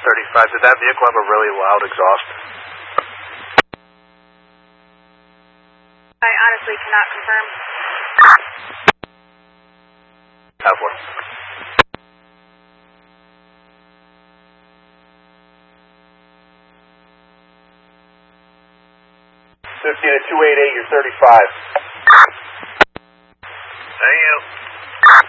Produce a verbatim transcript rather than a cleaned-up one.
thirty-five. Did that vehicle have a really loud exhaust? I honestly cannot confirm. Have one. fifteen at two eighty-eight, you're thirty-five.